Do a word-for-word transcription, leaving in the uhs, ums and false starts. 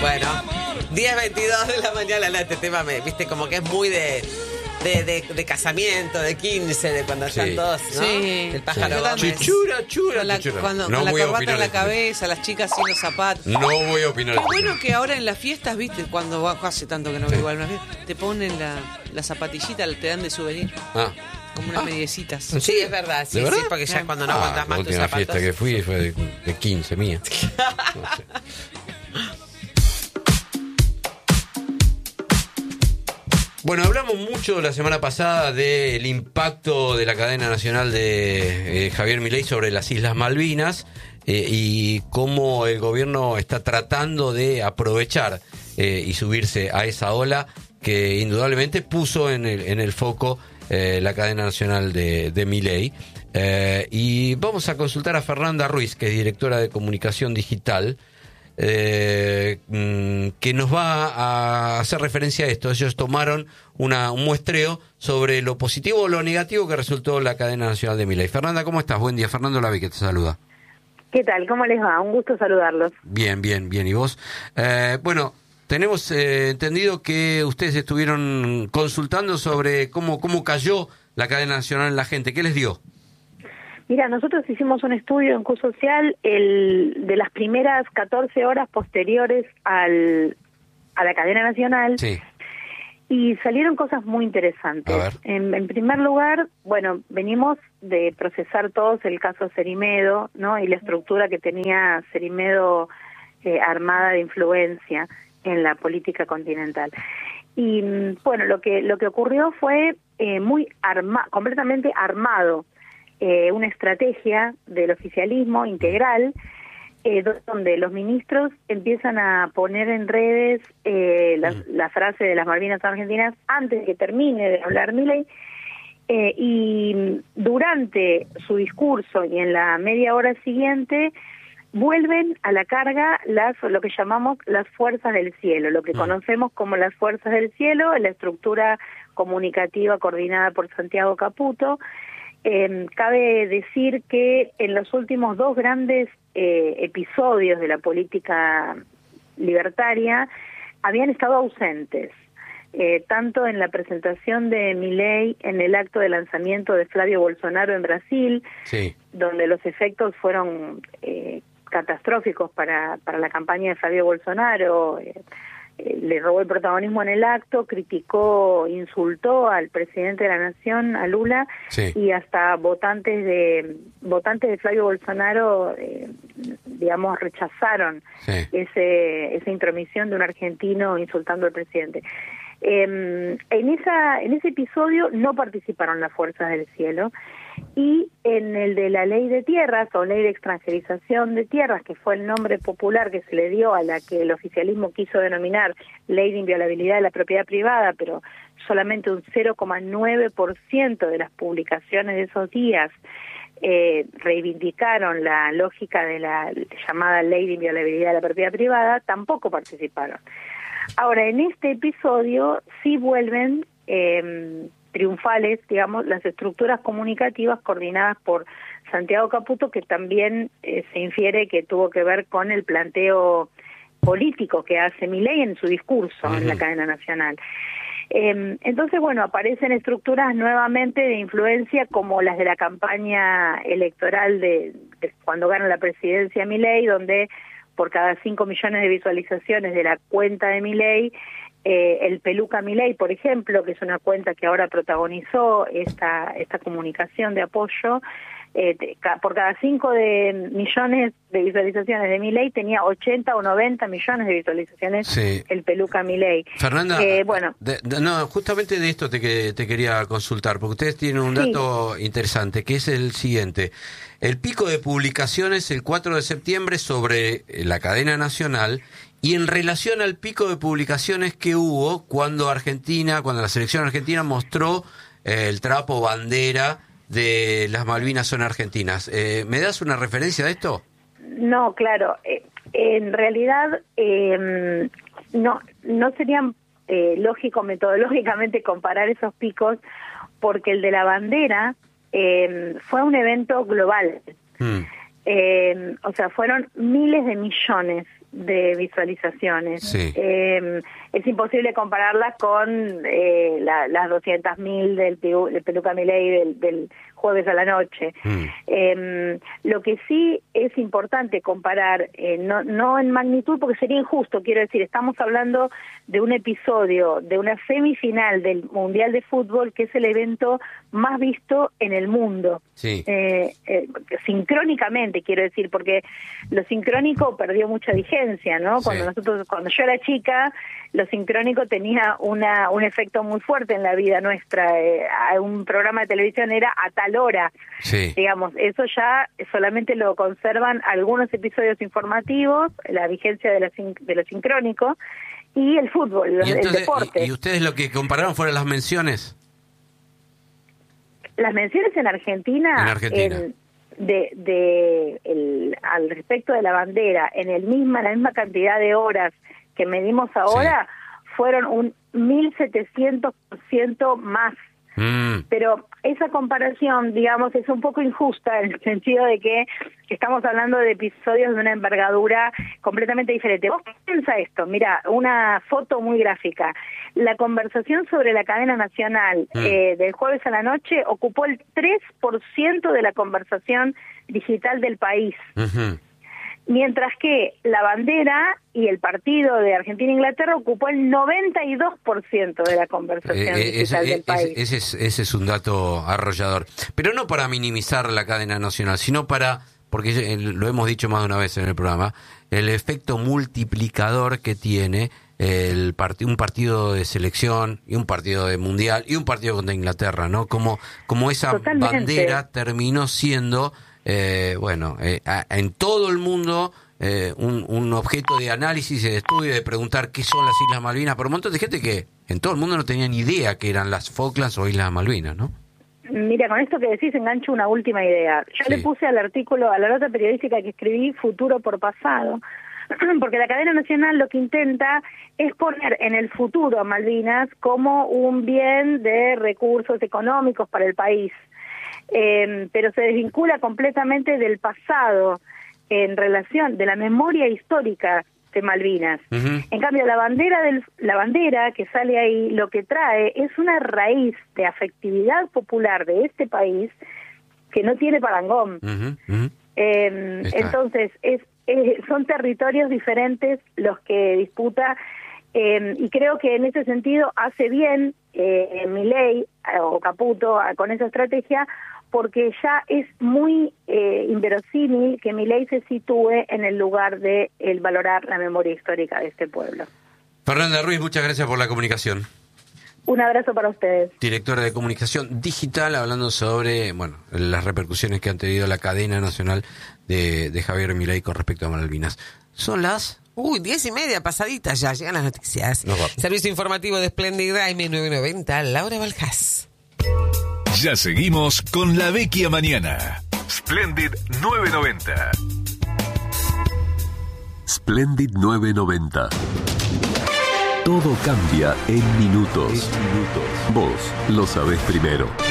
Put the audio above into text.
Bueno, diez veintidós de la mañana, no, este tema, me, viste, como que es muy de... De, de, de casamiento, de quince, de cuando están Sí. todos, ¿no? Sí. El pájaro Sí. Gómez. Chichura, chura, Con la, chichura. cuando, No con la voy a corbata opinar en la de este tema. cabeza, las chicas sin los zapatos. No voy a opinar. Qué de este bueno tema. que ahora en las fiestas, viste, cuando va, hace tanto que no Sí. veo igual una fiesta, te ponen la, la zapatillita, te dan de souvenir, Ah. como unas Ah. mediecitas. Sí, es verdad, sí, ¿De verdad? sí, porque ya Ah. cuando no Ah, aguantas la más tus última zapatos. fiesta que fui fue de, de quince mía. No sé. Bueno, hablamos mucho la semana pasada del impacto de la cadena nacional de eh, Javier Milei sobre las Islas Malvinas eh, y cómo el gobierno está tratando de aprovechar eh, y subirse a esa ola que indudablemente puso en el, en el foco eh, la cadena nacional de, de Milei. Eh, y vamos a consultar a Fernanda Ruiz, que es directora de comunicación digital, Eh, que nos va a hacer referencia a esto. Ellos tomaron una, un muestreo sobre lo positivo o lo negativo que resultó la cadena nacional de Milei. Fernanda, ¿cómo estás? Buen día. Fernando Lavi, que te saluda. ¿Qué tal? ¿Cómo les va? Un gusto saludarlos. Bien, bien, bien. ¿Y vos? Eh, bueno, tenemos eh, entendido que ustedes estuvieron consultando sobre cómo, cómo cayó la cadena nacional en la gente. ¿Qué les dio? Mira, nosotros hicimos un estudio en Q Social el, de las primeras catorce horas posteriores al, a la cadena nacional. Sí. Y salieron cosas muy interesantes. A ver. En, en primer lugar, bueno, venimos de procesar todos el caso Cerimedo, ¿no? Y la estructura que tenía Cerimedo eh, armada de influencia en la política continental. Y bueno, lo que lo que ocurrió fue eh, muy arma, completamente armado, eh, una estrategia del oficialismo integral, Eh, donde los ministros empiezan a poner en redes eh, la, Mm. la frase de las Malvinas Argentinas antes de que termine de hablar Milei, eh, y durante su discurso y en la media hora siguiente vuelven a la carga las lo que llamamos las fuerzas del cielo, lo que Mm. conocemos como las fuerzas del cielo, la estructura comunicativa coordinada por Santiago Caputo. Eh, cabe decir que en los últimos dos grandes eh, episodios de la política libertaria habían estado ausentes, eh, tanto en la presentación de Milei en el acto de lanzamiento de Flavio Bolsonaro en Brasil, Sí. donde los efectos fueron eh, catastróficos para, para la campaña de Flavio Bolsonaro. eh, le robó el protagonismo en el acto, criticó, insultó al presidente de la Nación, a Lula, Sí. y hasta votantes de votantes de Flavio Bolsonaro, eh, digamos, rechazaron Sí. ese esa intromisión de un argentino insultando al presidente. Eh, en esa en ese episodio no participaron las fuerzas del cielo, y en el de la ley de tierras o ley de extranjerización de tierras, que fue el nombre popular que se le dio a la que el oficialismo quiso denominar ley de inviolabilidad de la propiedad privada, pero solamente un cero coma nueve por ciento de las publicaciones de esos días eh, reivindicaron la lógica de la llamada ley de inviolabilidad de la propiedad privada, tampoco participaron. Ahora, en este episodio sí vuelven eh, triunfales, digamos, las estructuras comunicativas coordinadas por Santiago Caputo, que también eh, se infiere que tuvo que ver con el planteo político que hace Milei en su discurso uh-huh. en la cadena nacional. Eh, entonces, bueno, aparecen estructuras nuevamente de influencia como las de la campaña electoral de, de cuando gana la presidencia Milei, donde por cada cinco millones de visualizaciones de la cuenta de Milei, eh, el Peluca Milei, por ejemplo, que es una cuenta que ahora protagonizó esta esta comunicación de apoyo, eh, de, ca, por cada cinco de millones de visualizaciones de Milei tenía ochenta o noventa millones de visualizaciones Sí. el Peluca Milei. Fernanda, eh, bueno, de, de, no, justamente de esto te, que, te quería consultar, porque ustedes tienen un dato sí. interesante, que es el siguiente. El pico de publicaciones el cuatro de septiembre sobre la cadena nacional, y en relación al pico de publicaciones que hubo cuando Argentina, cuando la selección argentina mostró eh, el trapo bandera de las Malvinas son argentinas. Eh, ¿Me das una referencia de esto? No, claro. Eh, en realidad eh, no no sería eh, lógico metodológicamente comparar esos picos, porque el de la bandera eh, fue un evento global. Mm. Eh, o sea, fueron miles de millones de visualizaciones. Sí. Eh, es imposible compararlas con eh, la, las doscientas mil del, del Peluca Milei del, del jueves a la noche. Mm. Eh, lo que sí es importante comparar, eh, no, no en magnitud, porque sería injusto, quiero decir, estamos hablando de un episodio, de una semifinal del Mundial de Fútbol, que es el evento más visto en el mundo. Sí. Eh, eh, sincrónicamente, quiero decir, porque lo sincrónico perdió mucha vigencia, ¿no? Cuando Sí. nosotros, cuando yo era chica, lo sincrónico tenía una un efecto muy fuerte en la vida nuestra. Eh, un programa de televisión era a tal hora, Sí. digamos, eso ya solamente lo conservan algunos episodios informativos, la vigencia de, la, de lo sincrónico, y el fútbol, Y, el entonces, deporte. y, y ustedes lo que compararon fueron las menciones? Las menciones en Argentina, En Argentina. en- de, de el, al respecto de la bandera, en el misma la misma cantidad de horas que medimos ahora, fueron un mil setecientos por ciento más. Mm. Pero esa comparación, digamos, es un poco injusta en el sentido de que estamos hablando de episodios de una envergadura completamente diferente. Vos piensa esto, mira, una foto muy gráfica. La conversación sobre la cadena nacional Mm. eh, del jueves a la noche ocupó el tres por ciento de la conversación digital del país. Ujú. Mientras que la bandera y el partido de Argentina-Inglaterra ocupó el noventa y dos por ciento de la conversación Eh, eh, digital ese, del país. ese- ese es, ese es un dato arrollador. Pero no para minimizar la cadena nacional, sino para, porque eh, lo hemos dicho más de una vez en el programa, el efecto multiplicador que tiene el part- un partido de selección y un partido de mundial y un partido contra Inglaterra, ¿no? Como, como esa Totalmente. bandera terminó siendo, eh, bueno, eh, a- en todo el mundo eh, un, un objeto de análisis y de estudio, de preguntar qué son las Islas Malvinas, por un montón de gente que en todo el mundo no tenía ni idea que eran las Falklands o Islas Malvinas, ¿no? Mira, con esto que decís engancho una última idea. Yo Sí. le puse al artículo, a la nota periodística que escribí, futuro por pasado, porque la cadena nacional lo que intenta es poner en el futuro a Malvinas como un bien de recursos económicos para el país, eh, pero se desvincula completamente del pasado en relación, de la memoria histórica de Malvinas. Ujú. En cambio, la bandera del, la bandera que sale ahí lo que trae es una raíz de afectividad popular de este país que no tiene parangón. Ujú, ujú. Eh, Está. entonces, es, es- son territorios diferentes los que disputa, eh, y creo que en ese sentido hace bien eh, Milei eh, o Caputo eh, con esa estrategia, porque ya es muy eh, inverosímil que Milei se sitúe en el lugar de el valorar la memoria histórica de este pueblo. Fernanda Ruiz, muchas gracias por la comunicación. Un abrazo para ustedes. Directora de Comunicación Digital, hablando sobre, bueno, las repercusiones que han tenido la cadena nacional de, de Javier Milei con respecto a Malvinas. Son las... Uy, diez y media, pasaditas ya, llegan las noticias. Nos vamos. Servicio informativo de Splendid M nueve noventa, Laura Valjas. Ya seguimos con La Vecchia Mañana. Splendid nueve noventa. Splendid nueve noventa. Todo cambia en minutos. Vos lo sabés primero.